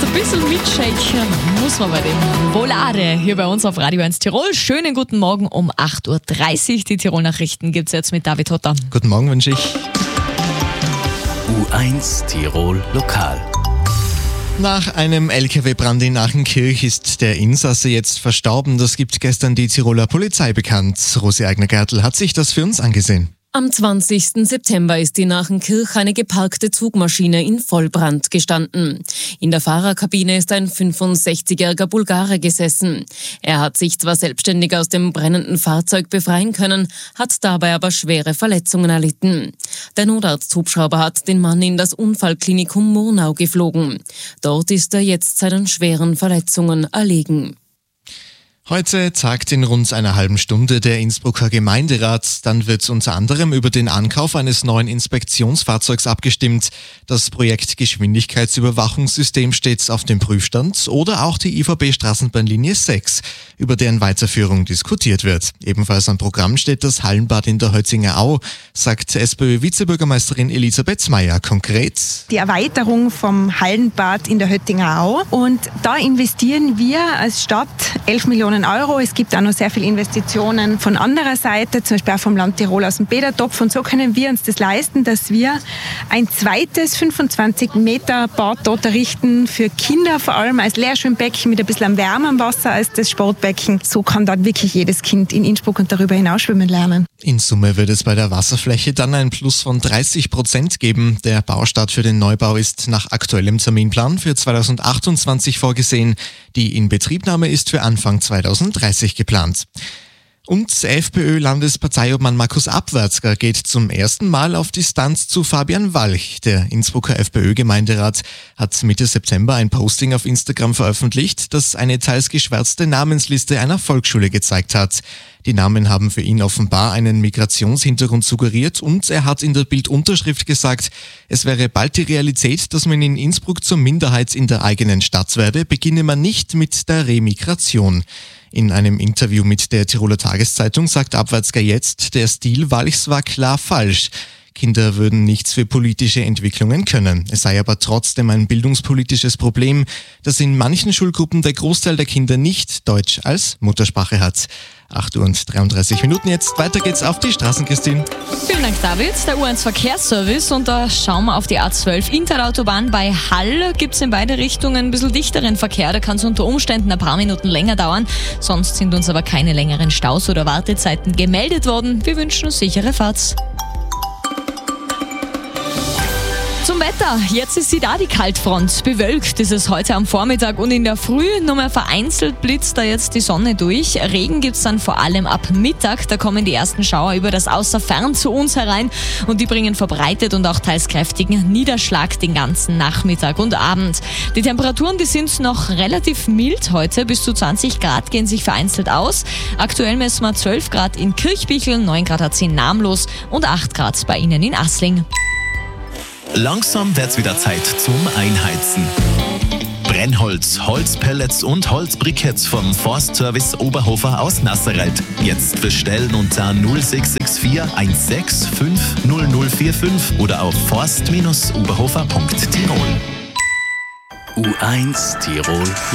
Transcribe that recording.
Jetzt ein bisschen mitschaken muss man bei dem Volare hier bei uns auf Radio 1 Tirol. Schönen guten Morgen um 8.30 Uhr. Die Tirol-Nachrichten gibt es jetzt mit David Hotter. Guten Morgen wünsche ich. U1 Tirol Lokal. Nach einem LKW-Brand in Achenkirch ist der Insasse jetzt verstorben. Das gibt gestern die Tiroler Polizei bekannt. Rosi Eigner-Gertl hat sich das für uns angesehen. Am 20. September ist in Achenkirch eine geparkte Zugmaschine in Vollbrand gestanden. In der Fahrerkabine ist ein 65-jähriger Bulgare gesessen. Er hat sich zwar selbstständig aus dem brennenden Fahrzeug befreien können, hat dabei aber schwere Verletzungen erlitten. Der Notarzthubschrauber hat den Mann in das Unfallklinikum Murnau geflogen. Dort ist er jetzt seinen schweren Verletzungen erlegen. Heute tagt in rund einer halben Stunde der Innsbrucker Gemeinderat. Dann wird unter anderem über den Ankauf eines neuen Inspektionsfahrzeugs abgestimmt. Das Projekt Geschwindigkeitsüberwachungssystem steht auf dem Prüfstand oder auch die IVB-Straßenbahnlinie 6, über deren Weiterführung diskutiert wird. Ebenfalls am Programm steht das Hallenbad in der Höttinger Au, sagt SPÖ-Vizebürgermeisterin Elisabeth Meyer konkret. Die Erweiterung vom Hallenbad in der Höttinger Au, und da investieren wir als Stadt 11 Millionen Euro. Es gibt auch noch sehr viele Investitionen von anderer Seite, zum Beispiel auch vom Land Tirol aus dem Bädertopf. Und so können wir uns das leisten, dass wir ein zweites 25 Meter Bad dort errichten für Kinder, vor allem als Leerschwimmbecken mit ein bisschen wärmerem Wasser als das Sportbecken. So kann dort wirklich jedes Kind in Innsbruck und darüber hinaus schwimmen lernen. In Summe wird es bei der Wasserfläche dann ein Plus von 30% geben. Der Baustart für den Neubau ist nach aktuellem Terminplan für 2028 vorgesehen. Die Inbetriebnahme ist für Anfang 2030 geplant. Und FPÖ-Landesparteiobmann Markus Abwärtsger geht zum ersten Mal auf Distanz zu Fabian Walch. Der Innsbrucker FPÖ-Gemeinderat hat Mitte September ein Posting auf Instagram veröffentlicht, das eine teils geschwärzte Namensliste einer Volksschule gezeigt hat. Die Namen haben für ihn offenbar einen Migrationshintergrund suggeriert und er hat in der Bildunterschrift gesagt, es wäre bald die Realität, dass man in Innsbruck zur Minderheit in der eigenen Stadt werde, beginne man nicht mit der Remigration. In einem Interview mit der Tiroler Tageszeitung sagt Abwärtsger jetzt, der Stil Walchs war klar falsch. Kinder würden nichts für politische Entwicklungen können. Es sei aber trotzdem ein bildungspolitisches Problem, dass in manchen Schulgruppen der Großteil der Kinder nicht Deutsch als Muttersprache hat. 8:33 Uhr jetzt. Weiter geht's auf die Straßen, Christine. Vielen Dank, David. Der U1 Verkehrsservice, und da schauen wir auf die A12 Interautobahn. Bei Hall gibt's in beide Richtungen ein bisschen dichteren Verkehr. Da kann es unter Umständen ein paar Minuten länger dauern. Sonst sind uns aber keine längeren Staus oder Wartezeiten gemeldet worden. Wir wünschen uns sichere Fahrt. Zum Wetter. Jetzt ist sie da, die Kaltfront. Bewölkt ist es heute am Vormittag und in der Früh nur mehr vereinzelt blitzt da jetzt die Sonne durch. Regen gibt's dann vor allem ab Mittag. Da kommen die ersten Schauer über das Außerfern zu uns herein und die bringen verbreitet und auch teils kräftigen Niederschlag den ganzen Nachmittag und Abend. Die Temperaturen, die sind noch relativ mild heute. Bis zu 20 Grad gehen sich vereinzelt aus. Aktuell messen wir 12 Grad in Kirchbichl, 9 Grad hat sie in Namlos und 8 Grad bei Ihnen in Assling. Langsam wird's wieder Zeit zum Einheizen. Brennholz, Holzpellets und Holzbriketts vom Forstservice Oberhofer aus Nasserreit. Jetzt bestellen unter 0664 165 0045 oder auf forst-oberhofer.tirol. U1 Tirol